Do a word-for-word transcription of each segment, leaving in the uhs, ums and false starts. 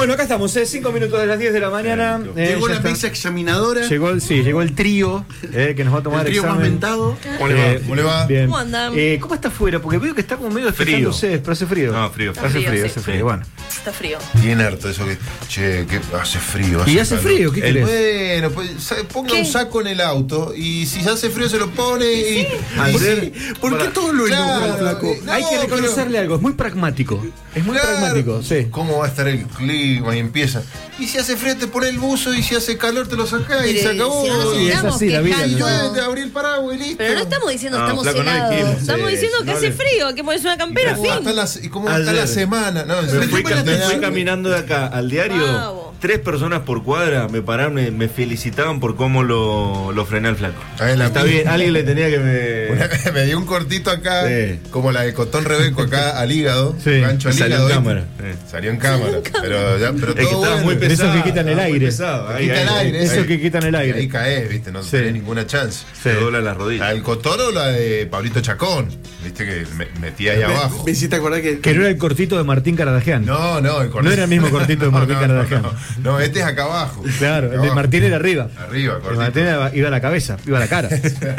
Bueno, acá estamos, ¿eh? cinco minutos de las diez de la mañana. Eh, llegó la está. mesa examinadora. Llegó el, sí, llegó el trío eh, que nos va a tomar el trío examen. más mentado. ¿Cómo le va? Eh, ¿Cómo le va? Bien. ¿Cómo andan? Eh, ¿Cómo está afuera? Porque veo que está como medio Frío. despejándose, pero hace frío. No, frío. Está Hace frío, frío, sí. hace frío. Bueno. Está frío. Bien harto eso que. Che, que hace frío. ¿Y hace calor. frío? ¿Qué El- querés? Bueno, pues sa- ponga ¿Qué? un saco en el auto y si hace frío se lo pone y. Ayer, ¿Por qué todo lo Claro, enoja, flaco? eh, no, Hay que pero- reconocerle algo, es muy pragmático. Es muy Claro. pragmático, sí. ¿Cómo va a estar el clima? Y empieza. Y si hace frío te pone el buzo y si hace calor te lo sacás y Pero se acabó. si no nos Sí, es estamos así la vida, quejando. Y llueve, te abrí el paraguas y listo. Pero no estamos diciendo No, estamos flaco, no helados. dijimos, Estamos sí, diciendo que no hace le- frío, que pones una campera, ¿Cómo va a fin. estar la- ¿Y cómo va a estar la Ayer. semana? No, Me se fui, me ca- me la- fui caminando de acá al diario. Bravo. Tres personas por cuadra me pararon, me, me felicitaban por cómo lo, lo frené al flaco. Ahí la Está vi. bien, alguien le tenía que me. Una- me dio un cortito acá, Sí. como la de Cotón Rebeco acá al hígado, Sí. gancho al Salió hígado. en ¿viste? cámara. Sí. Salió en cámara. Pero, ya, pero Es que todo estaba bueno. muy De esos pesado. que quitan el estaba muy aire. pesado. Ahí, Quita ahí, el ahí. aire. Eso ahí. que quitan el aire. Ahí caes, viste, no Sí. tenés ninguna chance. Se dobla las rodillas. La del Cotón o la de Pablito Chacón, viste que me, metía ahí abajo. Me hiciste acordar que. Que no era el cortito de Martín Caradagian. No, no, el cortito. No era el mismo cortito de Martín no, no, Caradagian. No, no, este es acá abajo. Claro, el de Abajo. Martín era arriba. Arriba, El de cortito. Martín iba iba a la cabeza, iba a la cara.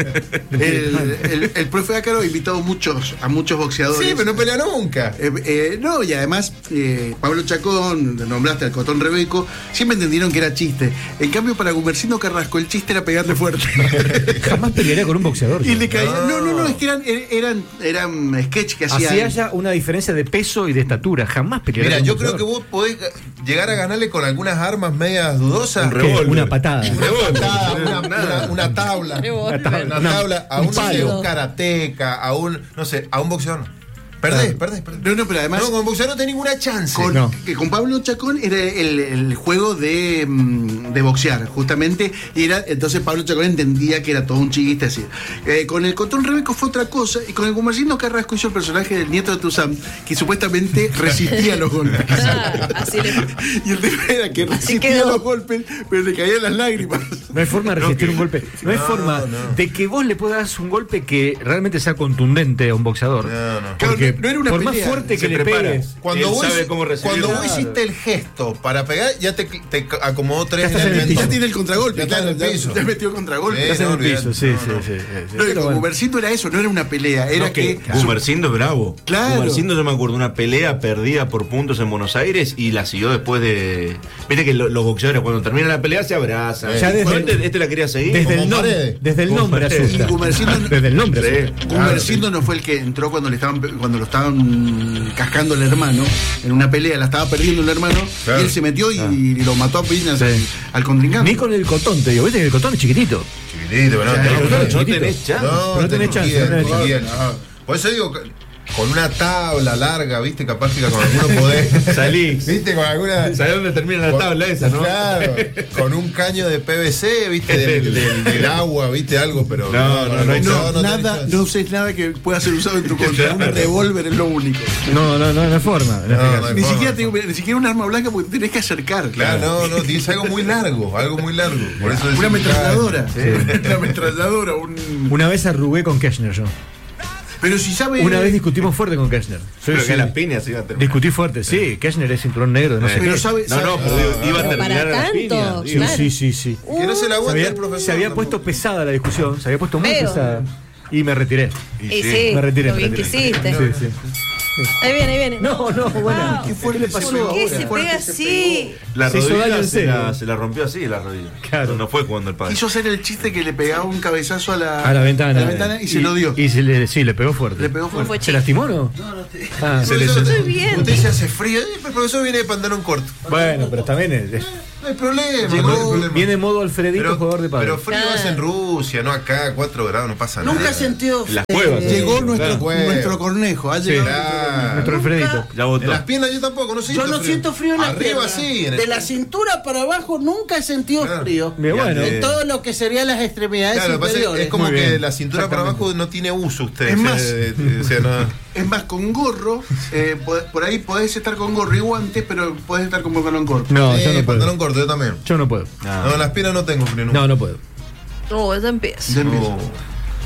El, el, el profe Ácaro ha invitado muchos, a muchos boxeadores. Sí, pero no pelea nunca. Eh, eh, no, y además, eh, Pablo Chacón, nombraste al Cotón Rebeco, siempre entendieron que era chiste. En cambio, para Gumersindo Carrasco, el chiste era pegarle fuerte. Jamás pelearía con un boxeador. y yo. le caía. No. No, no, no, es que eran, eran, eran sketch que Así hacían. haya una diferencia de peso y de estatura. Jamás pelearía Mira, con yo un creo que boxeador. vos podés llegar a ganarle con algunas armas medias dudosas. Un ¿Qué? revólver. Una patada. Una patada, una, una- una tabla. Revólver. Una tabla. Una Una- tabla a un un, no sé, palo. un karateca, a un, no sé, a un boxeador. no. Perdés, perdés, perdés. No, no, pero además. No, con un boxeador no tenés ninguna chance. Con, No. que con Pablo Chacón era el, el juego de, mm, de boxear, justamente. Y era, entonces Pablo Chacón entendía que era todo un chiste así. Eh, con el Cotón Rebeco fue otra cosa. Y con el Gumersindo Carrasco hizo el personaje del nieto de Tuzán, que supuestamente resistía los golpes. Ah, así le- Y el tema era que resistía quedó. los golpes, pero le caían las lágrimas. No hay forma de resistir un golpe. No hay No, forma no. de que vos le puedas un golpe que realmente sea contundente a un boxeador. No, no. Porque Claro, no era una por más pelea. fuerte que Se le prepara. pegues. Cuando, Él vos, sabe cómo recibirlo. cuando vos Claro. hiciste el gesto para pegar, ya te, te acomodó tres Ya estás en el el piso. Ya tiene el contragolpe, Ya está en claro, el ya, piso. ya metió contragolpe. Sí, Estás en no, el piso, olvidate. sí, No, sí, no. sí, sí, sí. No, y Pero con bueno. Gumersindo era eso, no era una pelea, era No, que. que Gumersindo es bravo. Claro. Gumersindo, yo me acuerdo, una pelea perdida por puntos en Buenos Aires y la siguió después de. Viste que lo- los boxeadores cuando terminan la pelea se abrazan. Ya desde- este, este la quería seguir. Desde Como el, nombre, Paredes. desde el Como nombre Paredes. asusta. Y Gumersindo- Desde el nombre Sí. asusta. Gumersindo no fue el que entró cuando le estaban cuando lo estaban cascando el hermano en una pelea, la estaba perdiendo el hermano Claro. y él se metió y, y lo mató a piñas Sí. al, al contrincante. Ni con el Cotón, te digo. Viste que el Cotón es chiquitito. Chiquitito, pero no, Ya, tenés- el Cotón es no chiquitito. tenés chance. No, Pero no tenés te chance, liquidan, no tenés te chance. liquidan. Ah, por eso digo, con una tabla larga, viste, capaz que con alguno podés. Salís. Viste, con alguna. ¿Sabés dónde termina la con- tabla esa, no? Claro, con un caño de P V C, viste, del, del- del agua, viste, algo, pero. No, no, no hay No, no tenés nada, chance. no uses nada que pueda ser usado en tu contra. Un revólver es lo único. No, no, no, no hay forma. No, no hay Ni forma. siquiera, te digo, ni siquiera un arma blanca porque te tenés que acercar. Claro, no, no, tienes algo muy largo, algo muy largo. Por eso Una decimos, ametralladora. Sí. Una ametralladora, un. Una vez arrugué con Kirchner yo. Pero si sabe. Una vez discutimos fuerte con Kirchner. Sí, Pero sí. que las piñas iba a terminar. Discutí fuerte, sí. Kirchner es cinturón negro, no sé Pero qué. sabe. No, sabe- no, pero digo, iba a Pero terminar para a las tanto, piñas. Sí, digo. claro. sí, sí, sí. Que no se la Se aguante había, el profesor. se había tampoco. puesto pesada la discusión, se había puesto muy Feo. pesada. Y me retiré. Y Y sí. sí, Me retiré. lo me bien que retiré. hiciste. Sí, sí. Ahí viene, ahí viene. No, no, bueno. Wow. ¿Qué fue? ¿Qué le pasó? ¿Por ¿Qué ahora? se Fuerte pega se así? La Se hizo daño rodilla en se serio. la, se la rompió así, la rodilla. Claro. No fue jugando el padre. Quiso hacer el chiste que le pegaba un cabezazo a la, A la ventana. a la ventana y, se lo dio. Y se le, sí, le pegó fuerte. Le pegó No fue fuerte. ¿Se lastimó o no? No, no te- Ah, se le Profesor, Estoy usted- bien. Usted se hace frío. Eh, El profesor viene de pantalón corto. Bueno, pero también es- No hay problema. Llegó- no hay problema. viene modo Alfredito, pero, jugador de pádel. Pero frío Ah. es en Rusia, no acá, cuatro grados, no pasa nada. Nunca sintió. Las cuevas. Llegó Sí, nuestro, claro. nuestro cornejo. Ha llegado nuestro Claro. Nuestro Alfredito. Ya En votó. las piernas yo tampoco, no siento Yo no frío. siento frío en la Arriba pierna. sí. En el- De la cintura para abajo nunca he sentido Claro. frío. Bien, bueno. De todo lo que serían las extremidades Claro, lo que pasa es, inferiores. es como Muy que bien. la cintura para Exactamente. abajo no tiene uso usted. Es o sea, más. eh, eh, o sea, no- Es más, con gorro, eh, pod- por ahí podés estar con gorro y guantes, pero podés estar con pantalón corto. No, Eh, yo no pantalón puedo. corto, yo también. Yo no puedo. No, en las piernas no tengo frío nunca. No, no puedo. Oh, ya empieza. Ya empieza. No.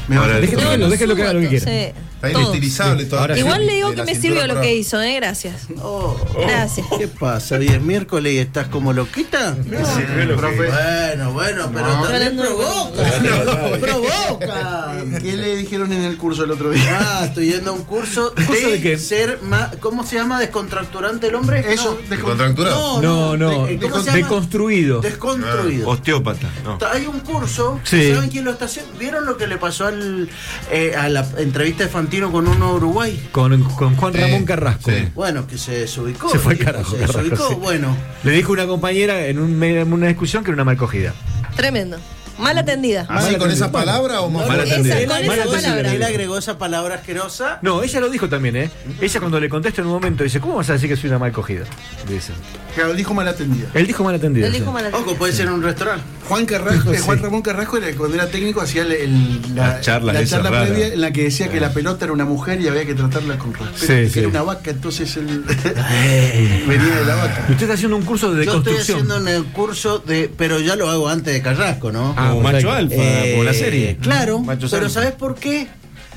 Me Ahora, va a- Déjelo, No, déjelo, no déjelo que haga lo que subo, quiera. sí. Está Todo. inutilizable todo. Ahora sí. Igual le digo De que la me cintura sirvió lo para que abajo. hizo, ¿eh? Gracias. Oh, Gracias. ¿qué pasa? ¿Hoy es miércoles y estás como loquita? Profe, Bueno, bueno, pero No. también No, no, provoca. Provoca. ¿qué le dijeron en el curso el otro día? Ah, estoy yendo a un curso de, ¿Curso de qué? ser más, ¿cómo se llama? ¿Descontracturante el hombre? Eso, No. de Contracturado. No, no, de- ¿cómo se llama? deconstruido. Desconstruido. Osteópata. No. Hay un curso, Sí. ¿saben quién lo está haciendo? ¿Vieron lo que le pasó al, eh, a la entrevista de Fantino con uno de Uruguay? Con, con Juan Sí, Ramón Carrasco. sí. Bueno, que se desubicó. Se fue al tipo, carajo, Se Carrasco, desubicó, sí. bueno. Le dijo una compañera en, un, en una discusión que era una mal cogida. Tremendo. Mal atendida. ¿Así con esa palabra o más Mal fuerte? atendida. Él Con esa agregó, palabra. él agregó esa palabra asquerosa. No, ella lo dijo también, ¿eh? Ella cuando le contesta en un momento dice, ¿cómo vas a decir que soy una mal cogida? Dice. Claro, dijo mal atendida. Él dijo mal atendida. Él sí. dijo mal Ojo, puede ser en un restaurante. Juan Carrasco, Sí. Juan Ramón Carrasco era, cuando era técnico hacía el- el- la, Las charlas la esas charla raras. previa en la que decía que la pelota era una mujer y había que tratarla con respeto. Sí, que sí. era una vaca, entonces él venía de la vaca. Y usted está haciendo un curso de Yo estoy construcción. haciendo el curso de. Pero ya lo hago antes de Carrasco, ¿no? Ah, Como perfecto. macho alfa, Eh, como la serie. Claro, Machos pero alfa. ¿sabes por qué?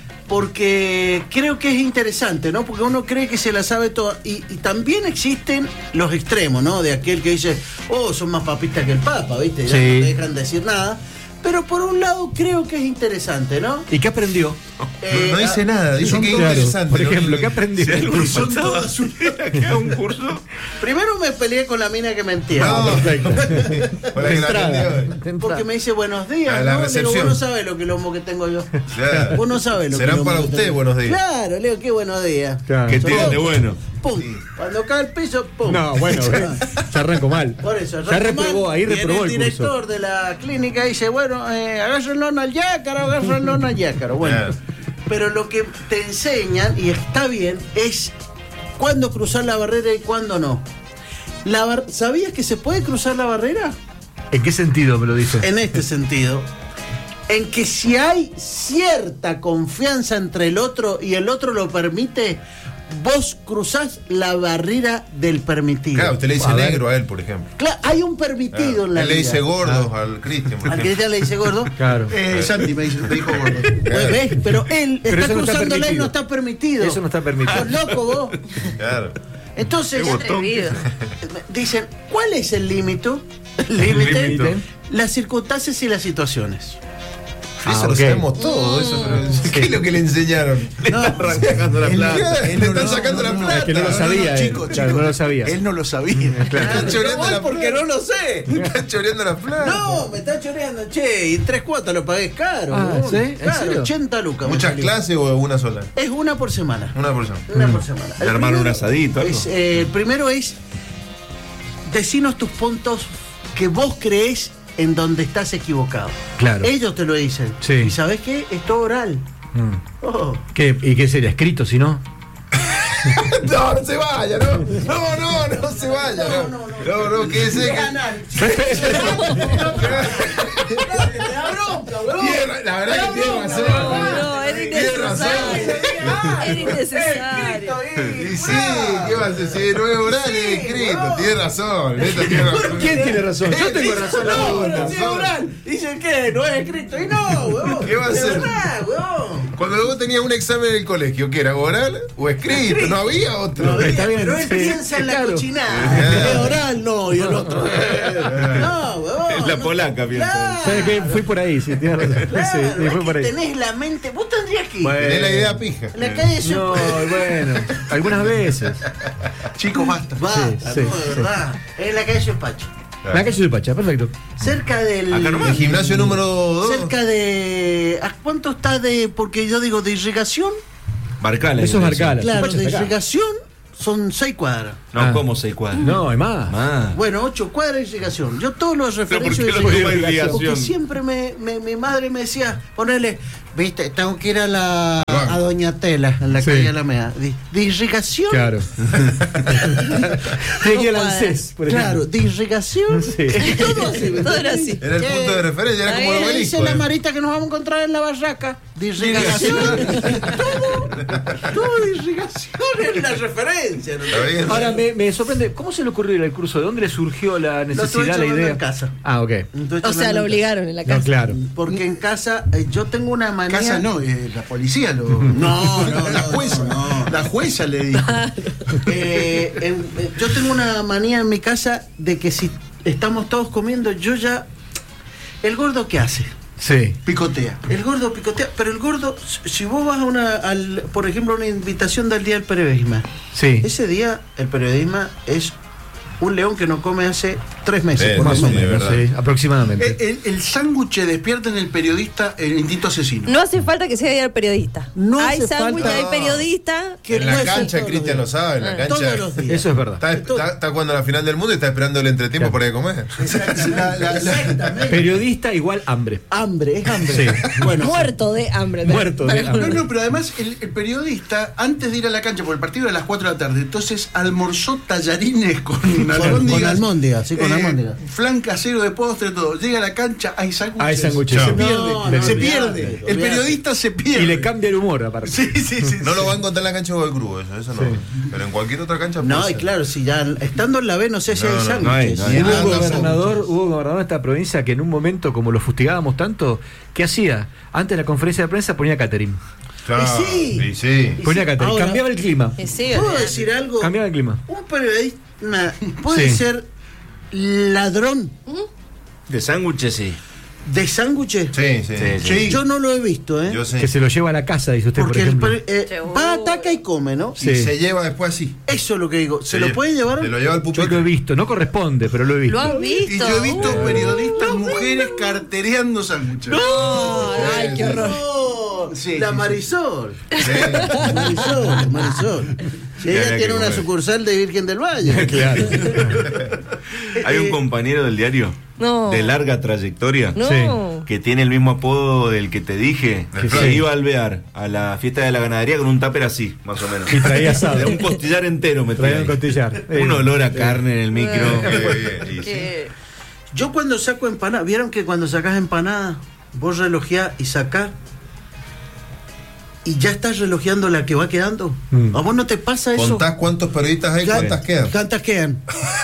Porque creo que es interesante, ¿no? Porque uno cree que se la sabe toda. Y, y también existen los extremos, ¿no? De aquel que dice, oh, son más papistas que el Papa, ¿viste? Ya Sí. no te dejan decir nada. Pero por un lado creo que es interesante, ¿no? ¿Y qué aprendió? Eh, No dice ah, nada, dice son que es todos- interesante. Por ¿no? ejemplo, ¿qué aprendió? Si algo le Son faltaba, todas un- era un curso. Primero me peleé con la mina que mentía. No, Perfecto. Por la De que la entrada. atendió. De Porque entrada. me dice buenos días, A la ¿no? Le digo, vos recepción. no sabes lo quilombo que tengo yo. Claro. Vos no sabes lo Serán quilombo para que usted tengo. buenos días. Claro, le digo, qué buenos días. Claro. Que te digan de bueno. Pum. Cuando cae el piso, pum. No, bueno, ya arranco mal. Por eso, ya reprobó, mal, ahí viene reprobó el el director curso. de la clínica y dice, bueno, eh, agárrenlo al yácaro, agárrenlo al yácaro. Bueno, Claro. pero lo que te enseñan, y está bien, es cuándo cruzar la barrera y cuándo no. La bar- ¿Sabías que se puede cruzar la barrera? ¿En qué sentido me lo dice? En este sentido, en que si hay cierta confianza entre el otro y el otro lo permite, vos cruzás la barrera del permitido. Claro, usted le dice A ver. negro a él, por ejemplo. Claro, hay un permitido Claro. en la Él le vida. dice gordo al Cristian, por Al ejemplo. Cristian le dice gordo. Claro. Eh, Santi me, dice, me dijo gordo. Pues ves, pero él Pero está eso no está cruzando la ley, permitido. no está permitido. Eso no está permitido. Sos loco vos. Claro. Entonces, Qué atrevido. dicen, ¿cuál es el límite? El límite, límite. las circunstancias y las situaciones. Ah, Eso lo ok. sabemos todo. Eso, pero ¿qué es lo que le enseñaron? No, Arrancando la Él- plata. Le están sacando la no, plata. Es que no lo sabía. él. Chicos, Claro, chicos, no lo sabía. Él no lo sabía. Están choreando voy la porque plata. no lo sé. Están choreando la plata. No, me está choreando, che, y tres cuotas lo pagué caro. Ah, ¿no? ¿sí? ¿En Claro, serio? ochenta lucas. me ¿Muchas salió. clases o una sola? Es una por semana. Una persona. Una por semana. Le El armaron primero un asadito, algo. es, eh, el primero es decinos tus puntos que vos creés en donde estás equivocado. Claro. Ellos te lo dicen. Sí. ¿Y sabés qué? Es todo oral. Mm. Oh. ¿Qué? ¿Y qué sería? ¿Escrito si no? No, no se vaya, no. No, no, no se vaya. No, No, no, no. no, no, quédese. Es que- anal. Te da bronca, huevón. Tiene- La verdad que tiene razón. No, era Tiene razón. innecesario. Era innecesario. Y sí, ¿qué va a hacer? Si no es oral, es escrito. Tiene razón. Neta, tiene razón. ¿Quién tiene razón? Yo tengo razón. la No, pregunta. pero si es oral. Dicen que no es escrito. Y no, huevón. ¿Qué va a De hacer? verdad, huevón. Cuando vos tenías un examen en el colegio, ¿qué era? ¿Oral o escrito? No había otro. No, Está bien, pero él sí, piensa en la claro. cochinada. Es oral, no, y el otro. No, huevón. Es la no. polaca, piensa. Claro. ¿Sabes qué? Fui por ahí, sí, tiene razón. Claro, Sí, sí, es fui que por ahí. tenés la mente. Vos tendrías que ir. Bueno. Tenés la idea pija. En la calle se No, bueno, algunas veces. Chicos, basta. Basta, Sí, no, sí, de verdad. Es en la calle Pacho. La calle de Pacha, perfecto. Cerca del. Acá nomás. El gimnasio número dos. Cerca de. ¿A cuánto está de.? Porque yo digo de irrigación. Barcala. Eso es Barcala. Claro, Pacho de está acá. irrigación son seis cuadras. No, Ah. ¿cómo seis cuadras? No, hay más. Más. Bueno, ocho cuadras de irrigación. Yo todos los ¿Pero por referencias qué de lo llama irrigación. irrigación? Porque siempre me, me- mi madre me decía, ponele, viste, tengo que ir a la a Doña Tela, en la Sí. calle Alameda. De, de irrigación. Claro. Tiene que ir al ANSES, por ejemplo. Claro, de irrigación. Sí. Y todo así, ¿me Todo era entendés? así. Era el Che, punto de referencia, era como el ahí ¿Qué obelisco. dice la eh. Marita que nos vamos a encontrar en la barraca? de irrigación. todo, todo de irrigación es la referencia. ¿no? Está bien. Ahora me, me sorprende, ¿cómo se le ocurrió ir al curso? ¿De dónde le surgió la Lo estuve necesidad, la charlando idea? en casa. Ah, ok. Estoy O sea, charlando lo en casa. obligaron en la casa. No, claro. Porque en casa eh, yo tengo una manía. Casa no, eh, la policía lo. No, no, la no, jueza. no. La jueza le dijo. Eh, en- eh, yo tengo una manía en mi casa de que si estamos todos comiendo, yo ya. ¿El gordo qué hace? Sí. Picotea. El gordo picotea, pero el gordo, si- si vos vas a una, al, por ejemplo, a una invitación del Día del Periodismo, Sí. ese día el periodismo es un león que no come hace tres meses, Sí, por lo Más o sí, menos. menos, verdad. sí, aproximadamente. El, el, el sándwich despierta en el periodista el instinto asesino. No hace falta que sea día el periodista. No hay hace sándwich, falta. hay periodista. Que En la puede ser cancha, todos Cristian lo los sabe, en la Ah. cancha. Todos los días. Eso es verdad. Está, está, está jugando la final del mundo y está esperando el entretiempo para ir a comer. La- la- la- Exactamente. Periodista igual hambre. Hambre, es hambre. Sí. Bueno, Muerto de hambre. Muerto de No, hambre. no, pero además el, el periodista, antes de ir a la cancha, porque el partido era a las cuatro de la tarde, entonces almorzó tallarines con con albóndigas, almóndiga, sí, con eh, almóndiga. flan casero de postre, todo. Llega a la cancha, hay sándwiches. Hay sándwiches. Se No, pierde, no, se olvídate, pierde. El olvídate. periodista se pierde. Y le cambia el humor, aparte. Sí, sí, sí. No sí. lo va a encontrar en la cancha de Godoy Cruz, eso, eso no. Pero en cualquier otra cancha No, puede y ser. claro, si ya estando en la B no sé si No, hay no, sándwiches. no hay, no hay. Y hubo Ah, un no, gobernador, sándwiches. hubo un gobernador de esta provincia que en un momento, como lo fustigábamos tanto, ¿qué hacía? Antes de la conferencia de prensa ponía catering. Claro, Y sí. y sí. Ponía catering. Ahora- Cambiaba el clima. Y sí, ¿Puedo olvidate. decir algo? Cambiaba el clima. Un periodista puede Sí. ser ladrón De sándwiches, sí. de sándwiches. Sí, sí. Sí, Sí. Yo no lo he visto, ¿eh? Yo sé. Que se lo lleva a la casa, dice usted, Porque por el ejemplo. peri- eh, Seguro. va, ataca y come, ¿no? Y Sí. se lleva después así. Eso es lo que digo. ¿Se, Se lo lle- puede llevar? Se lo lleva al Yo pupitre. lo he visto, no corresponde, pero lo he visto. ¿Lo has visto? Y yo he visto Uh. periodistas mujeres cartereando sándwiches. ¡No! Ay, qué horror. No, Sí, la sí, sí. Marisol. Sí. Marisol, Marisol. Sí, Ella había tiene que una comer. sucursal de Virgen del Valle. Claro. Hay Eh, un compañero del diario No. de larga trayectoria No. Sí. que tiene el mismo apodo del que te dije, El que Fran. se iba a alvear a la fiesta de la ganadería con un tupper así, más o menos. Y traía asado. De un costillar entero me Traía un traía. costillar. Eh, Un olor a carne en el micro. Eh, y sí. Que- Yo cuando saco empanada, ¿vieron que cuando sacas empanada, vos relojeás y sacás y ya estás relojeando la que va quedando? Mm. ¿A vos no te pasa eso? Contás cuántos periodistas hay, Claro. cuántas quedan. ¿Cuántas quedan?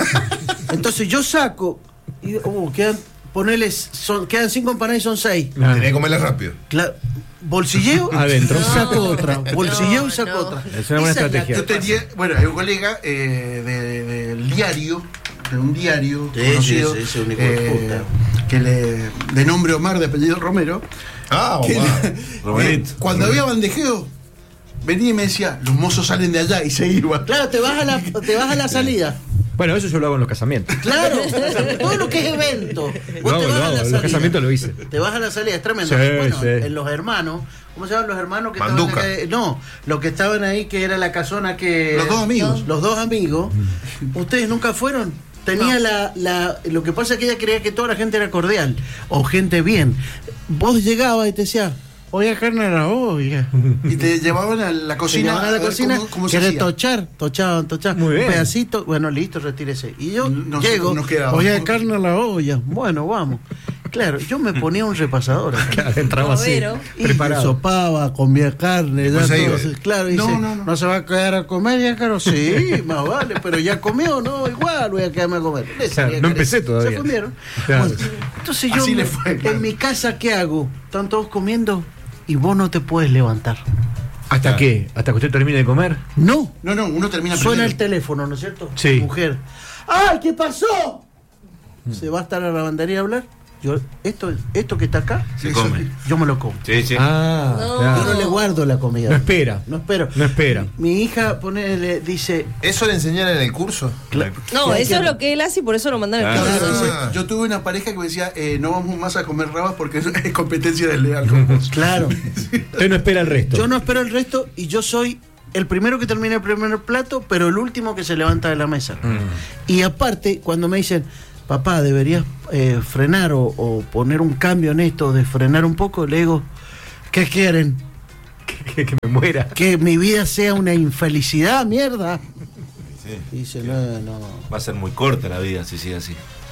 Entonces yo saco y oh, quedan, ponele, son, quedan cinco empanadas y son seis. Ah. Tenés que comerlas rápido. Claro, bolsilleo Adentro. y saco otra. Bolsilleo No, y saco no. otra. Es una buena Esa la estrategia. que Yo tenía, bueno, hay un colega eh, de- del diario, de un diario Sí, conocido, sí, sí, ese único de eh, que le, de nombre Omar, de apellido Romero, Ah, que wow. le- Romerito. eh, cuando había bandejeo, venía y me decía, los mozos salen de allá y se iba. Claro, te vas a la, te vas a la salida. Bueno, eso yo lo hago en los casamientos. Claro, todo lo que es evento. Vos Lo te hago, vas lo a hago. la En los salida. casamientos lo hice. Te vas a la salida, es tremendo. Sí, bueno, sí. en los hermanos, ¿cómo se llaman los hermanos que Manduca. estaban acá? No, los que estaban ahí, que era la casona que. Los dos amigos. Los dos amigos. ¿Ustedes nunca fueron? Tenía No. la, la. Lo que pasa es que ella creía que toda la gente era cordial o gente bien. Vos llegabas y te decías, oye, carne a la olla. Y te llevaban a la Te cocina llevaban a la ver cocina, cómo, cómo se ¿querés hacía. tochar? Tochaban, tochaban. Muy bien. Un pedacito, bueno, listo, retírese. Y yo Nos- llego, nos quedaba. oye, carne a la olla. Bueno, vamos. Claro, yo me ponía un repasador acá. Claro, entraba así. Novero. Y Preparado. sopaba, comía carne, ya Después se todo, iba. así, claro, y No, dice, no, no, no. se va a quedar a comer ya, caro? Sí, más vale, pero ya comió, no, igual voy a quedarme a comer. Le Claro, salía no cari- empecé todavía. Se comieron. Claro. Bueno, entonces yo, Así me- le fue, claro. en mi casa, ¿qué hago? Están todos comiendo y vos no te puedes levantar. ¿Hasta Claro. qué? ¿Hasta que usted termine de comer? No, No, no, uno termina suena el primero. teléfono, ¿no es cierto? Sí. Mujer. ¡Ay, qué pasó! ¿Se va a estar a la lavandería a hablar? Yo, esto, esto que está acá, Se Eso, come. yo me lo como. Sí, sí. Ah, No. claro. Yo no le guardo la comida. No espera. No espero. No espera. Mi hija pone, le dice, ¿Eso le enseñan en el curso? No, Sí, eso que- es lo que él hace y por eso lo mandan al Ah, curso. Dice, Ah. yo tuve una pareja que me decía, eh, no vamos más a comer rabas porque es competencia desleal con vos. claro, Usted no espera el resto. yo no espero el resto y yo soy el primero que termina el primer plato, pero el último que se levanta de la mesa. Y aparte, cuando me dicen, papá, deberías eh, frenar o, o poner un cambio en esto, de frenar un poco, le digo, ¿qué quieren? que, que me muera. ¿Que mi vida sea una infelicidad, mierda? Sí. Y dice, no, no. Va a ser muy corta la vida si sigue así.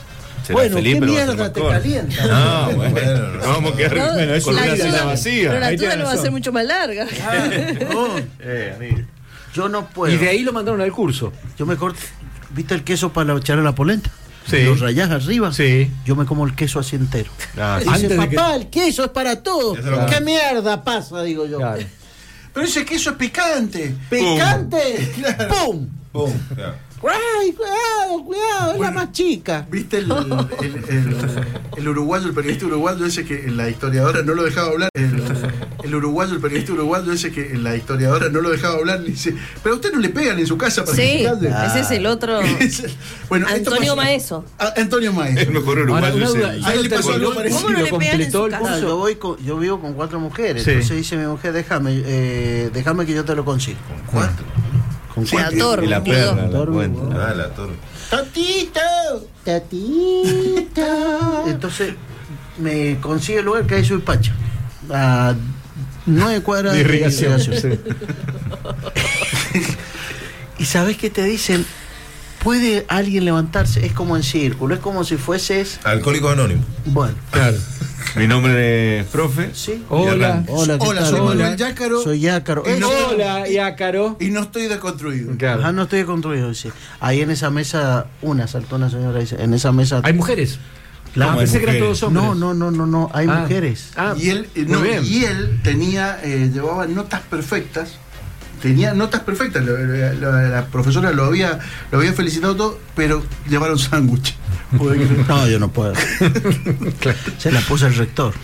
Será Bueno, Felipe, ¿qué lo va a hacer mierda más te corto. calienta? No, bueno, Bueno, no no vamos a quedar No, Bueno, es con la una duda, cena duda- vacía. Pero la Ahí duda tenés no va a razón. ser mucho más larga. Ah, no, Eh, amigo. yo no puedo. Y de ahí lo mandaron al curso. Yo me corto. ¿Viste el queso para echar a la polenta? Sí. Lo rayás arriba. Sí. Yo me como el queso así entero. Ah, Y sí. dice, Antes de que- papá, el queso es para todo. Ya se lo ¿Qué comí. mierda pasa? Digo yo. Claro. Pero ese queso es picante. ¡Picante! ¡Pum! Pum, claro. ¡Ay, cuidado, cuidado! Es la más chica. ¿Viste el, el, el- el uruguayo, el periodista uruguayo ese que en la historiadora no lo dejaba hablar? El, el uruguayo, el periodista uruguayo ese que en la historiadora no lo dejaba hablar. Le dice, pero a usted no le pegan en su casa para que Sí, se calle". ese es el otro. Bueno, esto Antonio pasó- Maeso. Ah, Antonio El Maeso. mejor Ahora, uruguayo una es duda, el- ya A él lo le pasó terminó, algo parecido. ¿Cómo no lo le pegan en su completó el casa? Ah, curso. yo, voy con- yo vivo con cuatro mujeres. Sí. Entonces dice mi mujer, déjame, eh, déjame que yo te lo consigo. Cuatro. Con Sí, cuatro. a Thor, Y la boludo. perra, la Torbo. cuenta. Ah, la torre. ¡Tatito! ¡Tatito! Entonces me consigue el lugar que hay su pacha. A nueve cuadras De irrigación. irrigación. Sí. Y sabes qué te dicen, puede alguien levantarse, es como en círculo, es como si fueses, Alcohólicos Anónimos. bueno, Claro. Mi nombre es profe. sí. Hola. Hola, ¿qué Hola, tal? soy Hola. Manuel Yácaro. Soy Yácaro. Y no- Eso. Hola, Yácaro. Y no estoy deconstruido. Claro. Ajá, no estoy construido, dice. Ahí en esa mesa, una, saltó una señora, dice, en esa mesa. ¿Hay mujeres? Claro. Ah, pensé que eran mujeres. todos hombres. No, no, no, no, no, hay Ah. mujeres. Ah, Y él, eh, muy no, bien. y él tenía, eh, llevaba notas perfectas. Tenía notas perfectas. La, la- la- la profesora lo había, lo había felicitado todo, pero llevaron sándwich. No, yo no puedo. Se la puso el rector.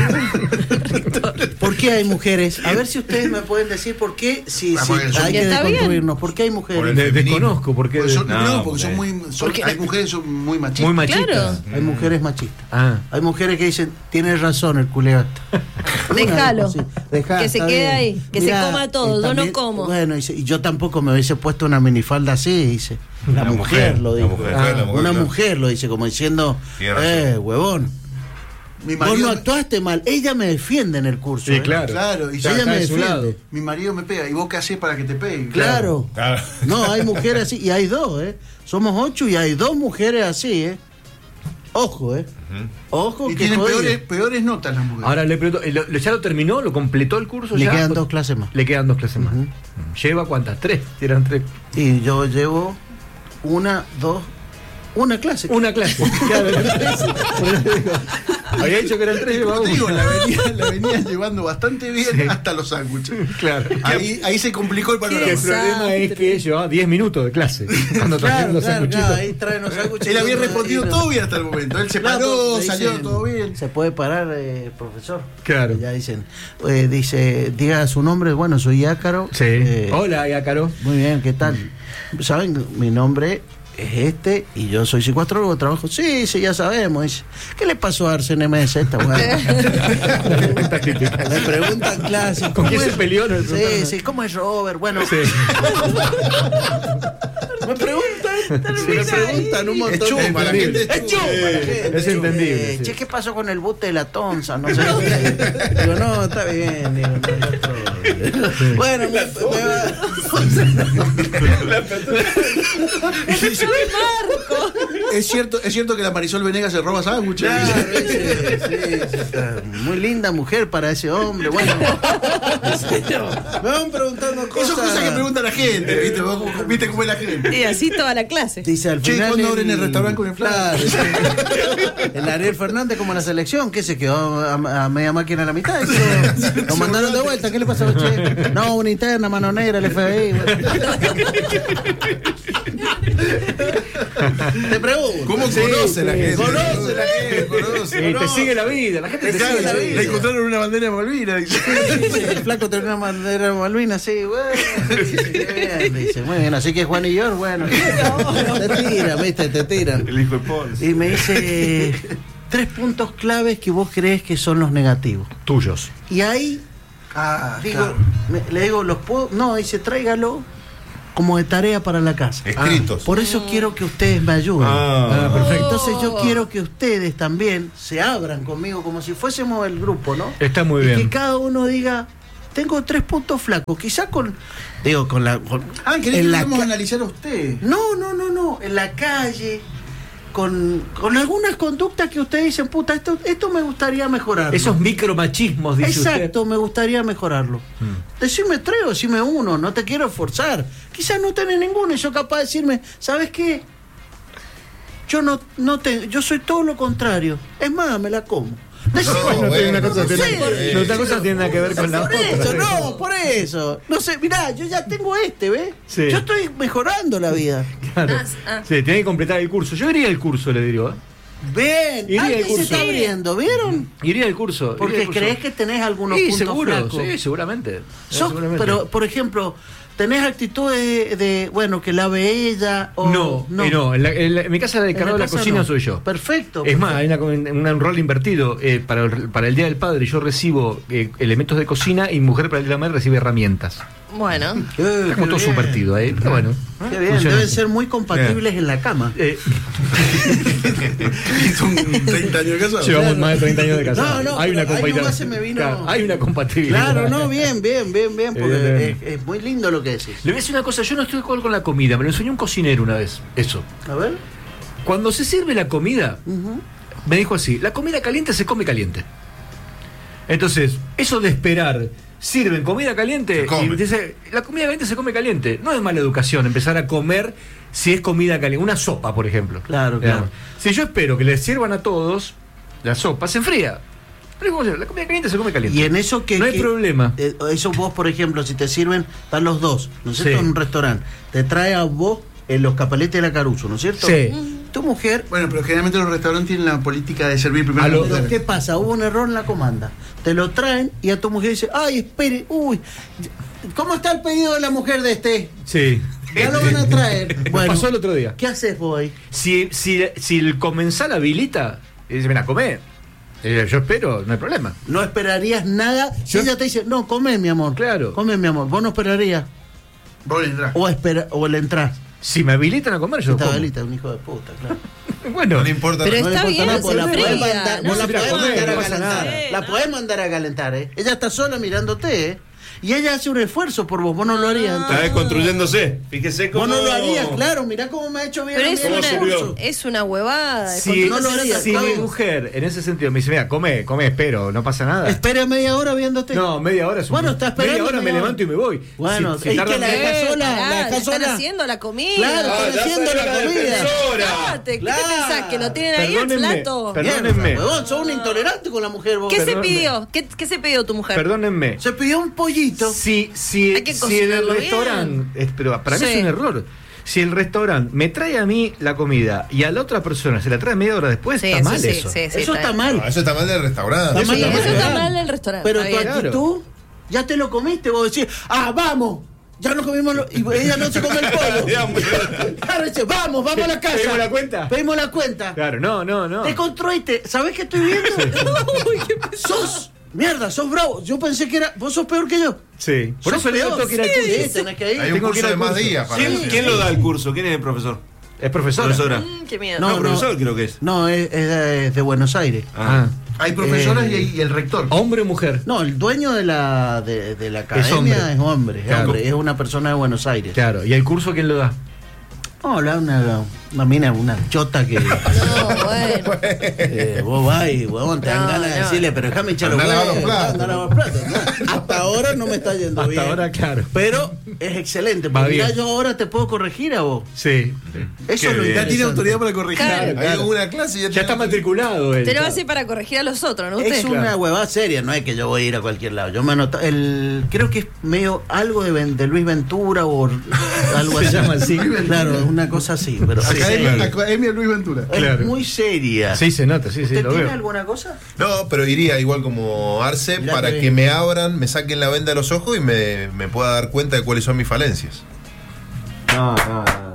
¿Por qué hay mujeres? A ver si ustedes me pueden decir por qué, si, Ah, si porque son- hay que Está bien. deconstruirnos. ¿Por qué hay Por mujeres? el De- feminismo. desconozco porque Porque son, No, no, porque son porque- muy. son- porque- hay mujeres que son muy machistas. muy machistas. Claro. Hay mujeres machistas. Ah. Hay mujeres que dicen, tienes razón el culeato. Déjalo. Sí, dejá, Que se está quede bien. ahí, que se coma todo, y yo no también- como. Bueno, dice, y yo tampoco me hubiese puesto una minifalda así, dice. La, La mujer, mujer, lo la dijo. mujer, Ah, la mujer, una claro. mujer lo dice, como diciendo, Tiene razón. eh, huevón. Mi Vos no marido, actuaste mal. Ella me defiende en el curso. Sí, ¿eh? claro. claro, y Está ella acá me de su defiende. lado. mi marido me pega. ¿Y vos qué haces para que te pegue? Claro. Claro. No, hay mujeres así, y hay dos, ¿eh? Somos ocho y hay dos mujeres así, ¿eh? Ojo, ¿eh? Ojo Y que tienen jodido. peores, peores notas las mujeres. Ahora le pregunto, ¿lo- lo- ¿ya lo terminó? ¿Lo completó el curso? Le ya? quedan dos clases más. Le quedan dos clases más. Ujú. ¿Lleva cuántas? Tres. Eran tres. Y yo llevo una, dos, una clase. Una clase. Claro, eran tres. Por eso digo, había dicho que eran tres, llevaba Como te digo, una. la venía, la venía llevando bastante bien Sí. hasta los sándwiches. Claro. Ahí, ahí se complicó el Que panorama. el problema es que llevaba diez minutos de clase. Cuando trajeron Claro, los claro, sanguchitos. claro, ahí traen los sándwiches. Él había y- respondido y- todo bien hasta el momento. Él se Claro, paró, le salió dicen, todo bien. Se puede parar, eh, profesor. Claro. Ya dicen, eh, dice, diga su nombre, bueno, soy Yácaro. Sí. Eh, Hola, Yácaro. Muy bien, ¿qué tal? ¿Saben? Mi nombre es este y yo soy psicoastrólogo, trabajo. Sí, sí, ya sabemos. Dice, ¿qué le pasó a Arsen M S esta weá? Está típica. Le preguntan clases. ¿Con quién ¿cómo se es? peleó? No le Sí, preguntaron. sí, ¿cómo es Robert? Bueno, Sí. me preguntan, me preguntan un montón. Es chumba, la gente es Es chumba, la gente, Es entendible, Eh, sí. Che, ¿qué pasó con el bote de la tonza? No sé. Digo, no, está bien. Digo, no, ya todo. Bueno, me, me Marco. Es cierto, es cierto que la Marisol Venegas se roba sándwiches. Claro, ese, sí, sí, está muy linda mujer para ese hombre. Bueno, me van preguntando cosas. Esas cosas que pregunta la gente, ¿viste? Vos cómo- ¿Viste cómo es la gente? Y así toda la clase. Dice al Che, final. ¿cuándo abren el restaurante con el flan? Claro, sí. El Ariel Fernández, como en la selección, que se quedó a, a media máquina a la mitad. Eso, lo mandaron de vuelta. ¿Qué le pasó, che? No, una interna, mano negra, el F B I. Te pregunto. ¿Cómo Sí, conoce la sí, gente? Conoce la gente, conoce. Sí, te conoce. sigue la vida, la gente te Claro, sigue la le, vida. le encontraron una bandera de Malvinas. dice. Sí, el flaco tiene una bandera de Malvinas, sí, bueno. Dice, qué bien, dice, muy bien, así que Juan y George, bueno. Te tiran, viste, te tiran. El hijo de Paul. Y me dice tres puntos claves que vos crees que son los negativos. Tuyos. Y ahí Ah, digo, claro. me- le digo, los puedo. No, dice, tráigalo como de tarea para la casa. Escritos. Por eso quiero que ustedes me ayuden. Ah, perfecto. Entonces yo quiero que ustedes también se abran conmigo como si fuésemos el grupo, ¿no? Está muy y bien. que cada uno diga, tengo tres puntos flacos, quizás con, digo, con la... con- Ah, ¿querés en que la vamos a ca- analizar a usted? No, no, no, no, en la calle, con, con algunas conductas que ustedes dicen, puta, esto, esto me gustaría mejorarlo. Esos micromachismos, dice Exacto, me gustaría mejorarlo. Mm. Decime tres o decime uno, no te quiero forzar. Quizás no tenés ninguno y yo capaz de decirme, ¿sabes qué? Yo no, no te, yo soy todo lo contrario. Es más, me la como. Decime, No, No, bueno, una cosa no tiene, sé. no, otra cosa tiene nada que ver con la por otra. eso, no, por eso. No sé, mirá, yo ya tengo este, ¿ves? Sí. Yo estoy mejorando la vida. Claro. Ah, ah. Sí, tiene que completar el curso. Yo iría al curso, le digo. ¿eh? Ven, Iría alguien al curso. se está abriendo, ¿vieron? Iría al curso. iría Porque al curso. crees que tenés algunos Sí, puntos seguro, flacos. sí, seguramente. Sos- Seguramente. pero, por ejemplo, ¿tenés actitud de, de, bueno, que lave ella o No, no, no. En, la- en la- en mi casa el En encargado de la casa cocina no. soy yo. Perfecto. Es más, hay una- un, un rol invertido. Eh, para, el, para el Día del Padre yo recibo eh, elementos de cocina y mujer para el Día de la Madre recibe herramientas. Bueno. Eh, Está como qué todo bien. subvertido ahí, pero bueno. Qué bien, Funciona deben así. ser muy compatibles en la cama. Eh, Son treinta años de casados. llevamos más de treinta años de casa. No, no, hay una pero ahí compatibilidad. nomás se me vino- Claro, hay una compatibilidad. Claro, no, bien, bien, bien, bien, porque es, Evidentemente. es muy lindo lo que decís. Le voy a decir una cosa, yo no estoy de acuerdo con la comida, me lo enseñó un cocinero una vez, eso. A ver. Cuando se sirve la comida, Ujú. me dijo así, la comida caliente se come caliente. Entonces, eso de esperar, sirven comida caliente Se come. y dice, la comida caliente se come caliente. No es mala educación empezar a comer si es comida caliente, una sopa, por ejemplo. Claro, Digamos. claro. Si yo espero que les sirvan a todos, la sopa se enfría. Pero ¿cómo se- la comida caliente se come caliente. Y en eso que... no hay que- problema. eh, eso vos, por ejemplo, si te sirven, están los dos, ¿no es cierto? Sí. En un restaurante. Te trae a vos eh, los capaletes de la Caruso, ¿no es cierto? Sí. Tu mujer... Bueno, pero generalmente los restaurantes tienen la política de servir primero A a lo- los Pero, mujeres. ¿qué pasa? Hubo un error en la comanda. Te lo traen y a tu mujer dice, ay, espere, uy, ¿cómo está el pedido de la mujer de este? Sí. Ya lo van a traer. Me pasó el otro día. ¿Qué haces vos ahí? Si, si, si el comensal habilita, y dice, mira, come. Eh, yo espero, no hay problema. No esperarías nada. Si Yo- ella te dice, no, come, mi amor. Claro. Come, mi amor. Vos no esperarías. Vos entrás. O, espera, o le entrás. Si me habilitan a comer, yo Esta como. velita, un hijo de puta, claro. Bueno, No le importa Pero nada. No le está importa bien, nada, se vos la podés enfría, mandar, no vos la se podés comer, mandar a no pasa calentar. nada. La podés mandar a calentar, ¿eh? Ella está sola mirándote, ¿eh? Y ella hace un esfuerzo por vos, vos no lo harías. Está entonces. desconstruyéndose. Fíjese cómo. Vos no lo harías, claro, mirá cómo me ha hecho bien Pero a mí es el ¿Cómo subió? esfuerzo. una, es una huevada. si, no lo haría, si claro. mi mujer en ese sentido me dice, mira, come, come, espero, no pasa nada. Espera media hora viéndote. No, media hora es un Bueno, está esperando media hora me media hora. levanto y me voy. Bueno, Si- si ¿y tarda qué la media- dejas sola? Pará, ¿La le dejás están sola? haciendo la comida. Claro, Ah, están ya haciendo salió la la comida. defensora. Cállate, ¿qué Claro. te pensás? ¿Que lo tienen ahí el Perdónenme, plato? perdón. Mierda, Perdónenme. huevón, sos un intolerante con la mujer vos. ¿Qué se Perdónenme. pidió? ¿Qué, qué se pidió tu mujer? Perdónenme. Se pidió un pollito. Si, si, Hay que si en el cocinarlo restaurante, es- pero para mí Sí. es un error. Si el restaurante me trae a mí la comida y a la otra persona se la trae media hora después, Sí, está eso mal sí, eso. sí, sí, Eso está mal. No, eso está mal del restaurante. Está mal Sí, del eso está restaurante. mal en el restaurante. Pero tu está bien. actitud, ya te lo comiste, vos decís, ah, vamos, ya nos comimos, lo-". y ella no se come el pollo. Claro, dice, vamos, vamos a la casa. ¿Pedimos la cuenta? Pedimos la cuenta. Claro, no, no, no. Te construiste, ¿sabés qué estoy viendo? sos, mierda, sos bravo. Yo pensé que era, vos sos peor que yo. Sí. Por Sos eso le digo peor. que ir al Sí, curso. tenés que ir. Hay un Tengo que ir curso al de más curso. días para ¿Quién, eso. quién lo da el curso? ¿Quién es el profesor? Es profesora. Profesora. Mm, qué miedo. No, No, no. profesor creo que es. No, es, es de, es de Buenos Aires. Ah. Hay profesoras Eh, y, hay- y el rector. ¿Hombre o mujer? No, el dueno de la, de, de la academia hombre. es hombre, es, Claro. hombre, es una persona de Buenos Aires. Claro. ¿Y el curso quién lo da? No, la una, una mina, una chota que No, bueno. eh, vos vas y huevón, te dan No, ganas de no. decirle, pero déjame echar los Andá a lavar huevos, los platos. andá a lavar los platos. No, hasta ahora no me está yendo Hasta bien. ahora, claro. Pero es excelente, Va porque ya bien. yo ahora te puedo corregir a vos. Sí. Eso Qué es lo bien. Ya tiene interesante. autoridad para corregir. Claro. Hay una clase y ya, Ya está tiene- matriculado él. Te lo claro. hace para corregir a los otros, ¿no? Usted. Es una huevada seria, no es que yo voy a ir a cualquier lado. Yo me anoto, el, creo que es medio algo de, Ben- de Luis Ventura o algo Se así. llama así. Claro, es una cosa así, pero sí, Academia, claro. Academia Luis Ventura. es Claro. muy seria. Sí, se nota, sí, sí, ¿Usted lo tiene veo. alguna cosa? No, pero iría igual como Arce Mirá para que que bien. me abran, me saquen la venda de los ojos y me, me pueda dar cuenta de cuáles son mis falencias. No, no, no.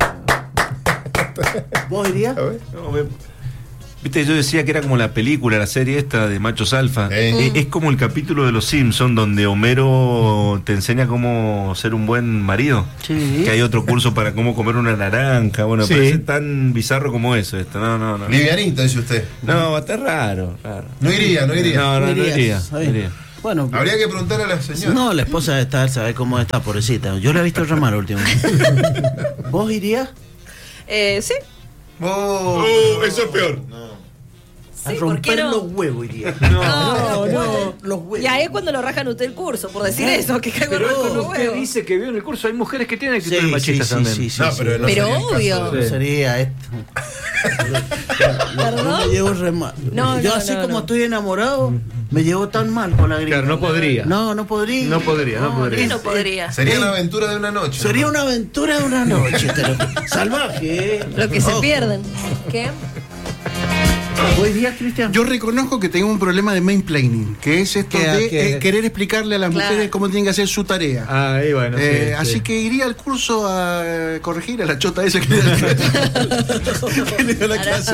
¿Vos irías? A ver. No, me- Viste, yo decía que era como la película, la serie esta de Machos Alfa. Eh. Es, es como el capítulo de Los Simpsons donde Homero te enseña cómo ser un buen marido. Sí. Que hay otro curso para cómo comer una naranja. Bueno, Sí. parece tan bizarro como eso esto. No, no, no. Livianito, dice usted. No, va a estar raro, raro. No iría, no iría. No, no, no irías, iría. está no bien. iría. Bueno, Habría que preguntar a la señora. no, la esposa de estar, sabe cómo está, pobrecita. Yo la he visto llamar últimamente. ¿Vos irías? Eh, sí. Oh, Oh, eso es peor. A Sí, ¿por qué romper no? los huevos iría. No, no, los huevos. Y ahí es cuando lo rajan usted el curso, por decir eso, que caigo Pero con los usted huevos. dice que vio en el curso, hay mujeres que tienen Sí, actitudes sí, machistas sí, también. sí, sí, No, sí. pero no Pero sería el obvio. caso de- No sería esto. No ¿Perdón? me llevo re mal. No, Yo no, así no, como no. estoy enamorado, me llevo tan mal con la gringa. Claro, no podría. No, no podría. No podría, no podría. ¿Por qué no podría? Sería una aventura de una noche. Sería una aventura de una noche. te lo- Salvaje. ¿eh? Lo que se Ojo. pierden. ¿Qué? Hoy día, Cristian. Yo reconozco que tengo un problema de mansplaining, que es esto ¿Qué- de qué? eh, querer explicarle a las Claro. mujeres cómo tienen que hacer su tarea. Ah, ahí bueno. Eh, sí, así sí. que iría al curso a eh, corregir a la chota esa que le da que le da la clase.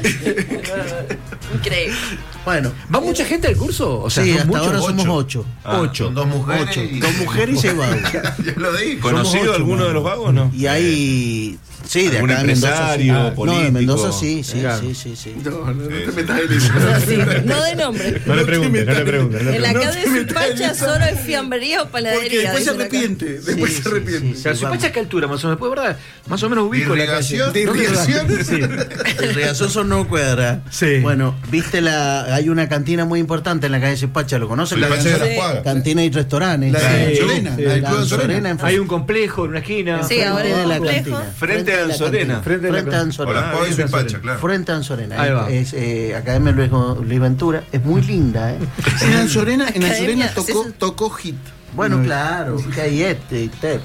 Increíble. Bueno, ¿Va mucha gente al curso? O sea, sí, ¿son hasta muchos? ahora somos Ocho. ocho. Ah, Ocho. Son dos mujeres. Ocho. y- Dos mujeres y seis vagos. Yo lo digo. ¿Conocido ocho, alguno mano. de los vagos no? Y hay. Sí, de ¿Algún acá de Mendoza. Sí. empresario, Ah, no, de político? Mendoza sí, sí, Claro. sí, sí, sí. No, no, no te metas en eso. Sí, no de nombre. No le preguntes, no le preguntes. no le En la preguntes. calle de Supacha solo es fiambrería o Porque paladería. después se dicen acá. arrepiente. Después Sí, se arrepiente. sí, sí, Claro, sí, ¿Supacha a qué altura más o menos? Pues, ¿verdad? Más o menos ubico la calle. ¿Irrigación? ¿De irrigación? Sí. El Riazón son no cuadra. Sí. Bueno, viste la. Hay una cantina muy importante en la calle Supacha, ¿lo conocen? La La calle de Sí. las Cuadras. cantina y restaurantes. La de Sí, Anzorena, sí. la del La Club Anzorena. Anzorena enfrente Hay un complejo en una esquina. Sí, ahora de el la complejo. cantina. Frente a la Anzorena. cantina. Frente a la Frente a O Anzorena. las Cuadras y Ah, Pacha, claro. Frente a Anzorena. Ahí va. Es eh, Academia Luis, Luis Ventura. Es muy linda, ¿eh? En Anzorena, en Academia, Anzorena sí, tocó, sí. tocó hit. Bueno, No, claro, que hay este y te.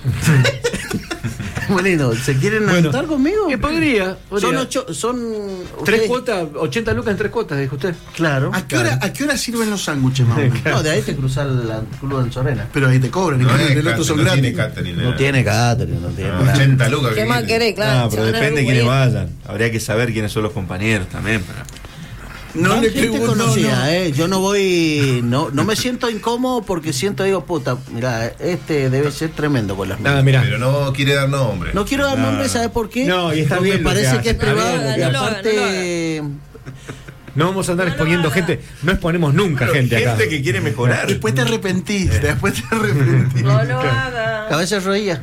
Muy lindo. ¿Se quieren Bueno. anotar conmigo? Que podría. podría. Son ocho. Son. Tres ustedes- cuotas, ochenta lucas en tres cuotas, dijo usted. Claro. ¿A qué, hora, ¿A qué hora sirven los sándwiches, mamá? No, de ahí te cruzas el club de Anzorena. Pero ahí te cobran, y No, con es el del otro catering, son no gratis. tiene catering. No tiene catering, no tiene Ah, nada. ochenta lucas. ¿Qué que más quiere. querés? Claro. Ah, pero se van a depende de reunir. quiénes vayan. Habría que saber quiénes son los compañeros también. Para... No Más le gente pregunto, conocida, no. ¿eh? Yo no voy, no, no me siento incómodo porque siento, digo, puta, mira, este debe ser tremendo con las Nada, minas. mirá. Pero no quiere dar nombre. No quiero dar No. nombre, ¿sabes por qué? No, y está porque bien me lo que parece que, hace, es está privado. bien lo Y que hace. aparte, No vamos a andar No lo exponiendo haga. gente. No exponemos nunca Pero gente acá. gente que quiere mejorar. Después te arrepentís, después te arrepentís. No lo haga. cabeza de rodilla.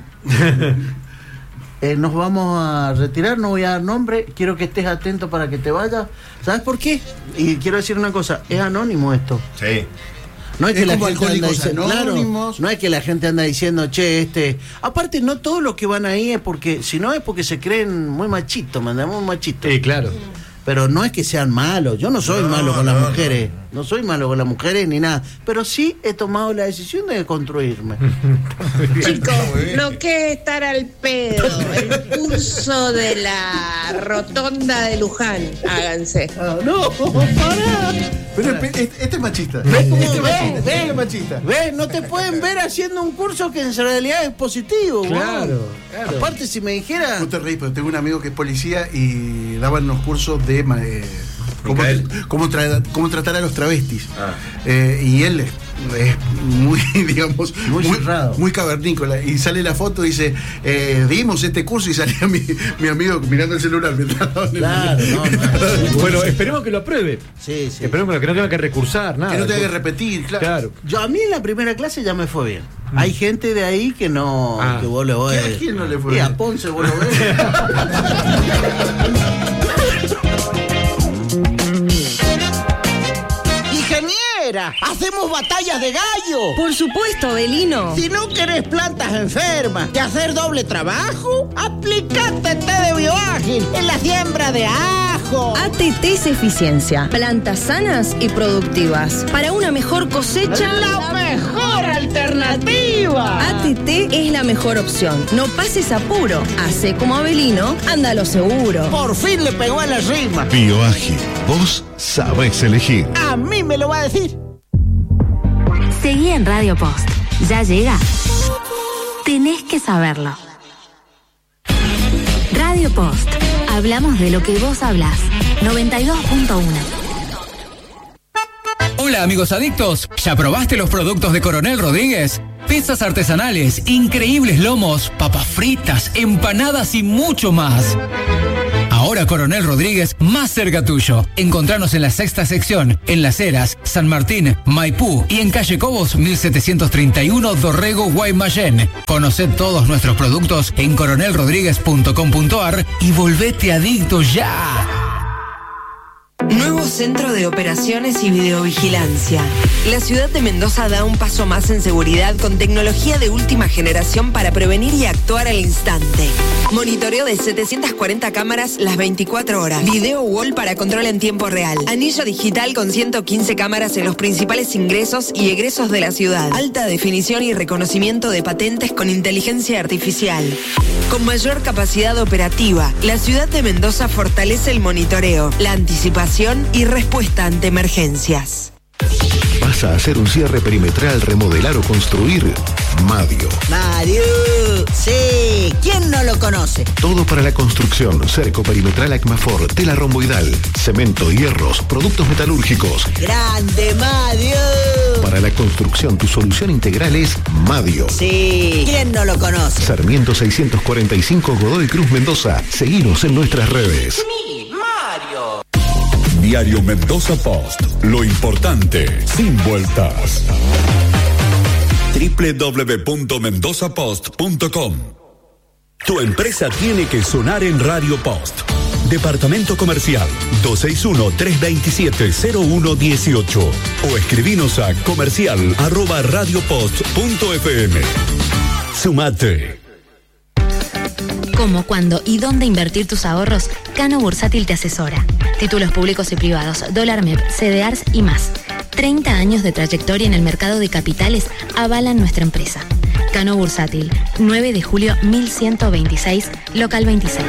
Eh, nos vamos a retirar, no voy a dar nombre, quiero que estés atento para que te vayas. ¿Sabes por qué? Y quiero decir una cosa, es anónimo esto. Sí. No es, Es que la como gente anda Alcohólicos diciendo, claro, Anónimos. no es que la gente anda diciendo, che, este. Aparte, no todos los que van ahí es porque, si no es porque se creen muy machitos, mandamos muy machitos. Sí, claro. Pero no es que sean malos, yo no soy No, malo con las no, mujeres, no. soy malo con las mujeres ni nada, pero sí he tomado la decisión de construirme. Chicos, lo que es estar al pedo, el curso de la rotonda de Luján, háganse. Ah, no, pará. Pero espe- este, este es machista. ¿Ves cómo Este es ves? machista. ¿Ves? Este es machista. ¿Ves? No te pueden ver haciendo un curso que en realidad es positivo. Claro, weón. claro. Aparte, si me dijera... No te reís, pero tengo un amigo que es policía y daban unos cursos de eh, cómo, Micael. cómo, tra- cómo tratar a los travestis. Ah. Eh, y él es, es muy, digamos, Muy cerrado. muy cavernícola. Y sale la foto y dice, eh, dimos este curso y salía mi, mi amigo mirando el celular mientras daban el- Claro, no, no. Bueno, esperemos que lo apruebe. Sí, sí. Esperemos que no tenga que recursar, nada. que no tenga que repetir, claro. Claro. Yo, a mí en la primera clase ya me fue bien. Hay gente de ahí que no, Ah. que vos le ves. ¿A quién no le fue Y a bien? Ponce vos lo ves. Ingeniera, hacemos batallas de gallo. Por supuesto, Abelino. Si no querés plantas enfermas y hacer doble trabajo, aplicate té de bioágil en la siembra de ajo. A T T es eficiencia, plantas sanas y productivas. Para una mejor cosecha, La mejor alternativa. A T T es la mejor opción. No pases apuro. Hace como Abelino, anda lo seguro. Por fin le pegó a la rima. Bioágil, vos sabés elegir. A mí me lo va a decir. Seguí en Radio Post. Ya llega. Tenés que saberlo. Radio Post. Hablamos de lo que vos hablás. noventa y dos punto uno. Hola amigos adictos, ¿ya probaste los productos de Coronel Rodríguez? Pizzas artesanales, increíbles lomos, papas fritas, empanadas y mucho más. Ahora Ahora Coronel Rodríguez, más cerca tuyo. Encontranos en la sexta sección, en Las Heras, San Martín, Maipú y en calle Cobos mil setecientos treinta y uno, Dorrego, Guaymallén. Conoced todos nuestros productos en coronel rodríguez punto com punto ar y volvete adicto ya. Nuevo Centro de Operaciones y Videovigilancia. La ciudad de Mendoza da un paso más en seguridad con tecnología de última generación para prevenir y actuar al instante. Monitoreo de setecientas cuarenta cámaras las veinticuatro horas. Video wall para control en tiempo real. Anillo digital con ciento quince cámaras en los principales ingresos y egresos de la ciudad. Alta definición y reconocimiento de patentes con inteligencia artificial. Con mayor capacidad operativa, la ciudad de Mendoza fortalece el monitoreo, la anticipación y respuesta ante emergencias. ¿Vas a hacer un cierre perimetral, remodelar o construir? Madio. Madio, sí, ¿quién no lo conoce? Todo para la construcción, cerco perimetral Acmafor, tela romboidal, cemento, hierros, productos metalúrgicos. ¡Grande, Madio! Para la construcción, tu solución integral es Madio. Sí, ¿quién no lo conoce? Sarmiento seiscientos cuarenta y cinco, Godoy Cruz, Mendoza. Seguinos en nuestras redes. ¡Mi Mario! Diario Mendoza Post. Lo importante, sin vueltas. doble u doble u doble u punto mendoza post punto com. Tu empresa tiene que sonar en Radio Post. Departamento Comercial dos seis uno, tres dos siete, cero uno uno ocho o escribinos a comercial arroba radiopost punto f m. Sumate. Cómo, cuándo y dónde invertir tus ahorros, Cano Bursátil te asesora. Títulos públicos y privados, dólar M E P, C D Rs y más. treinta años de trayectoria en el mercado de capitales avalan nuestra empresa. Cano Bursátil, nueve de julio mil ciento veintiséis, local veintiséis.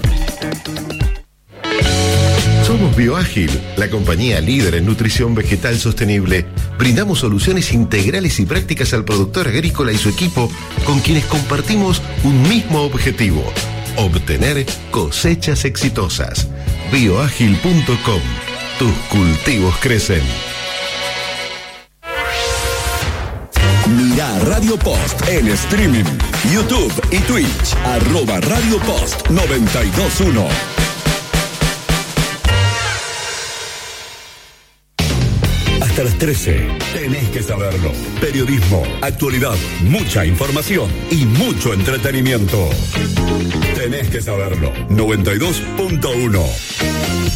Somos Bioágil, la compañía líder en nutrición vegetal sostenible. Brindamos soluciones integrales y prácticas al productor agrícola y su equipo, con quienes compartimos un mismo objetivo: obtener cosechas exitosas. bioágil punto com. Tus cultivos crecen. Mira Radio Post en streaming, YouTube y Twitch, arroba Radio Post noventa y dos uno. Hasta las trece, tenés que saberlo. Periodismo, actualidad, mucha información y mucho entretenimiento. Tenés que saberlo. noventa y dos punto uno.